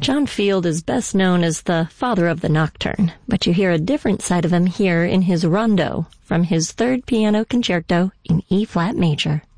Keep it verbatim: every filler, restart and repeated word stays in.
John Field is best known as the father of the nocturne, but you hear a different side of him here in his rondo from his third piano concerto in E-flat major.